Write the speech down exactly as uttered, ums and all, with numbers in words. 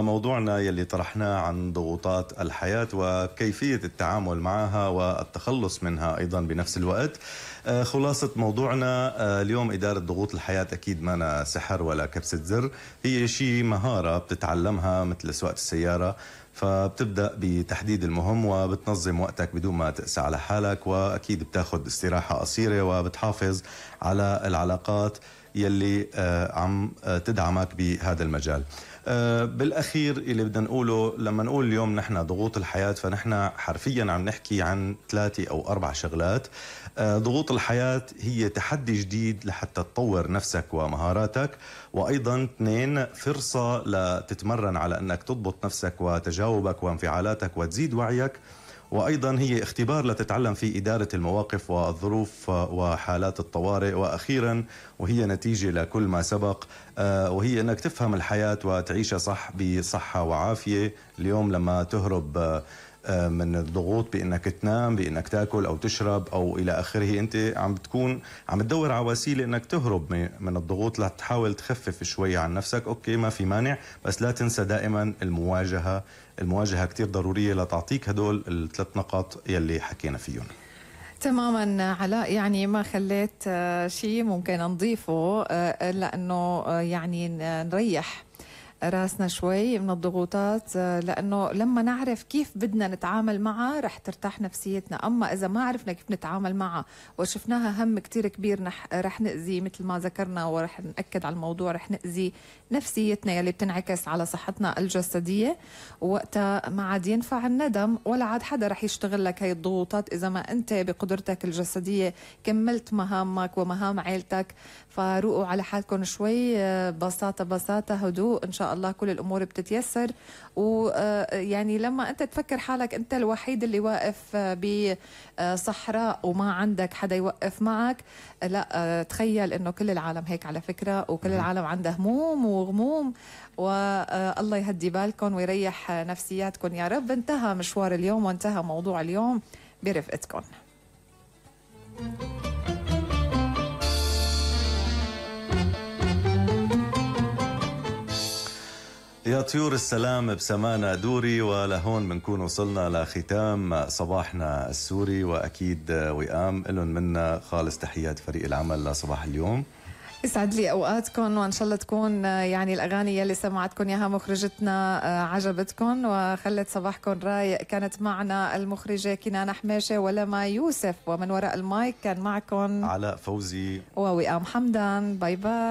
موضوعنا يلي طرحناه عن ضغوطات الحياة وكيفية التعامل معها والتخلص منها أيضا بنفس الوقت. خلاصة موضوعنا اليوم: إدارة ضغوط الحياة أكيد ما سحر ولا كبسة زر، هي شيء مهارة بتتعلمها مثل سواقة السيارة. فبتبدأ بتحديد المهم وبتنظم وقتك بدون ما تقسى على حالك، وأكيد بتاخد استراحة قصيرة وبتحافظ على العلاقات يلي عم تدعمك بهذا المجال. بالأخير اللي بدنا نقوله لما نقول اليوم نحن ضغوط الحياة، فنحن حرفيا عم نحكي عن ثلاثة أو أربع شغلات. ضغوط الحياة هي تحدي جديد لحتى تطور نفسك ومهاراتك، وأيضا اثنين فرصة لتتمرن على أنك تضبط نفسك وتجاوبك وانفعالاتك وتزيد وعيك، وأيضا هي اختبار لتتعلم في إدارة المواقف والظروف وحالات الطوارئ، وأخيرا وهي نتيجة لكل ما سبق وهي أنك تفهم الحياة وتعيشها صح بصحة وعافية. اليوم لما تهرب من الضغوط بأنك تنام، بأنك تأكل أو تشرب أو إلى آخره، أنت عم بتكون عم تدور على وسيلة أنك تهرب من الضغوط لتحاول تخفف شوي عن نفسك. أوكي ما في مانع، بس لا تنسى دائما المواجهة. المواجهة كتير ضرورية لتعطيك هدول الثلاث نقاط يلي حكينا فيهم. تماما علاء، يعني ما خليت شيء ممكن نضيفه إلا أنه يعني نريح راسنا شوي من الضغوطات، لأنه لما نعرف كيف بدنا نتعامل معها رح ترتاح نفسيتنا. أما إذا ما عرفنا كيف نتعامل معها وشفناها هم كتير كبير رح نأذي، مثل ما ذكرنا ورح نأكد على الموضوع، رح نأذي نفسيتنا يلي بتنعكس على صحتنا الجسدية، ووقتها ما عاد ينفع الندم ولا عاد حدا رح يشتغل لك هاي الضغوطات إذا ما أنت بقدرتك الجسدية كملت مهامك ومهام عيلتك. فروقوا على حالكم شوي، بساطة بساطة هدوء، إن شاء الله كل الأمور بتتيسر. ويعني لما أنت تفكر حالك أنت الوحيد اللي واقف بصحراء وما عندك حدا يوقف معك، لا تخيل إنه كل العالم هيك على فكرة، وكل العالم عنده هموم وغموم، والله يهدي بالكم ويريح نفسياتكم يا رب. انتهى مشوار اليوم وانتهى موضوع اليوم برفقتكم. يا طيور السلام بسمانا دوري، ولهون بنكون وصلنا لختام صباحنا السوري، وأكيد وئام لهم منا خالص تحيات فريق العمل لصباح اليوم. يسعد لي أوقاتكم، وإن شاء الله تكون يعني الأغاني يلي سمعتكم ياها مخرجتنا عجبتكم وخلت صباحكم رايق. كانت معنا المخرجة كنانة حماشة ولما يوسف، ومن وراء المايك كان معكم علاء فوزي ووئام حمدان. باي باي.